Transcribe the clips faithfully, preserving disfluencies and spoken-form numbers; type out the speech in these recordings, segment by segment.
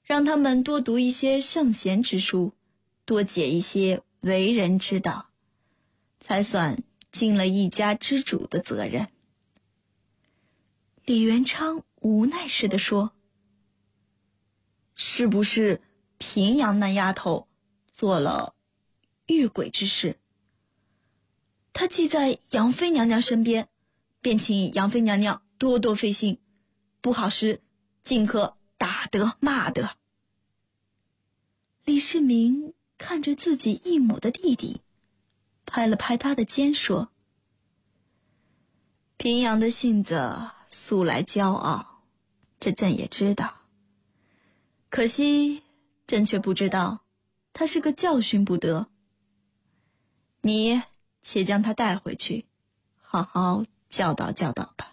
让他们多读一些圣贤之书，多解一些为人之道，才算尽了一家之主的责任。李元昌无奈似的说：是不是平阳那丫头做了越轨之事？她既在杨妃娘娘身边，便请杨妃娘娘多多费心，不好时尽可打得骂得。李世民看着自己异母的弟弟，拍了拍他的肩说：平阳的性子素来骄傲，这朕也知道，可惜朕却不知道他是个教训不得。你且将他带回去，好好教导教导吧。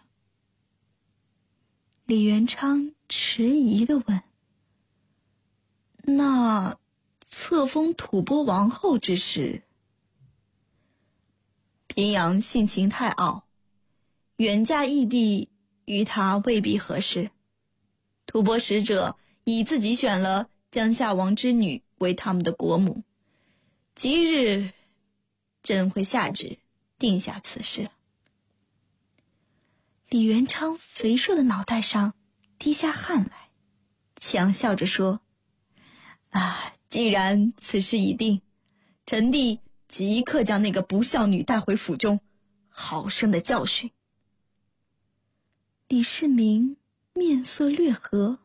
李元昌迟疑地问：那册封吐蕃王后之事？平阳性情太傲，远嫁异地与他未必合适。吐蕃使者以自己选了江夏王之女为他们的国母，即日朕会下旨定下此事。李元昌肥硕的脑袋上滴下汗来，强笑着说：啊，既然此事已定，臣弟即刻将那个不孝女带回府中，好生的教训。李世民面色略和。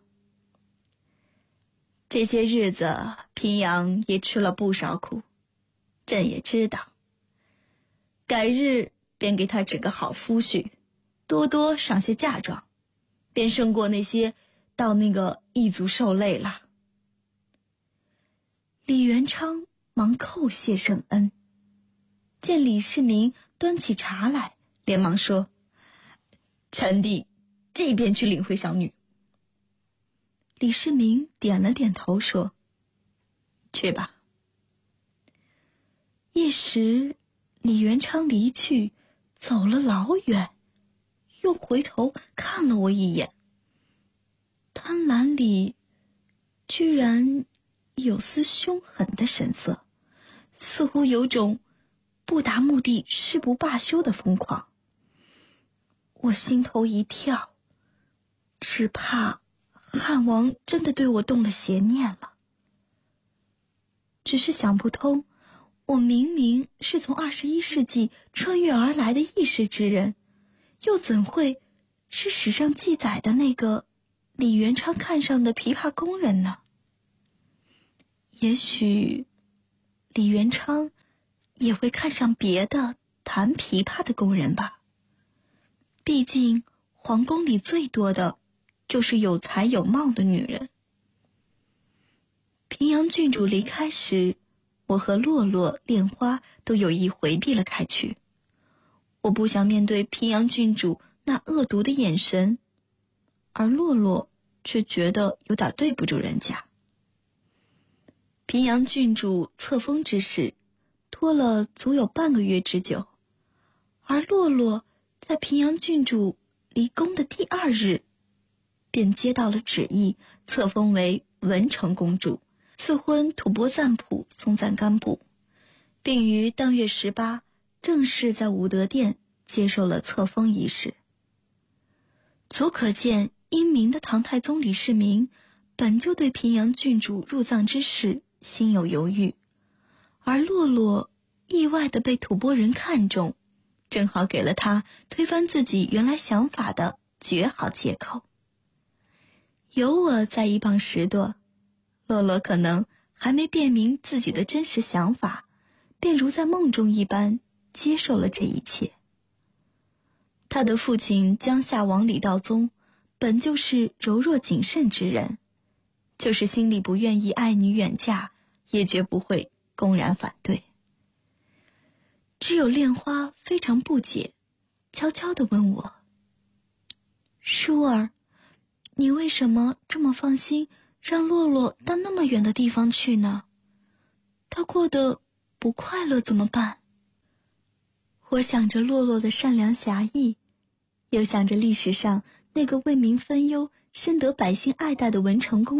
这些日子平阳也吃了不少苦，朕也知道，改日便给他指个好夫婿，多多赏些嫁妆，便胜过那些到那个异族受累了。李元昌忙叩谢圣恩，见李世民端起茶来，连忙说：臣弟这边去领回小女。李世民点了点头说：去吧。一时李元昌离去，走了老远，又回头看了我一眼，贪婪里居然有丝凶狠的神色，似乎有种不达目的誓不罢休的疯狂。我心头一跳，只怕汉王真的对我动了邪念了。只是想不通，我明明是从二十一世纪穿越而来的异世之人，又怎会是史上记载的那个李元昌看上的琵琶工人呢？也许李元昌也会看上别的弹琵琶的工人吧。毕竟皇宫里最多的就是有才有貌的女人。平阳郡主离开时，我和洛洛、莲花都有意回避了开去。我不想面对平阳郡主那恶毒的眼神，而洛洛却觉得有点对不住人家。平阳郡主册封之事拖了足有半个月之久，而洛洛在平阳郡主离宫的第二日，便接到了旨意，册封为文成公主，赐婚吐蕃赞普松赞干布，并于当月十八正式在武德殿接受了册封仪式。足可见英明的唐太宗李世民本就对平阳郡主入藏之事心有犹豫，而洛洛意外地被吐蕃人看中，正好给了他推翻自己原来想法的绝好借口。有我在一旁拾掇，洛洛可能还没辨明自己的真实想法，便如在梦中一般接受了这一切。他的父亲江夏王李道宗本就是柔弱谨慎之人，就是心里不愿意爱女远嫁，也绝不会公然反对。只有莲花非常不解，悄悄地问我：舒儿，你为什么这么放心让洛洛到那么远的地方去呢？他过得不快乐怎么办？我想着洛洛的善良侠义，又想着历史上那个为民分忧、深得百姓爱戴的文成公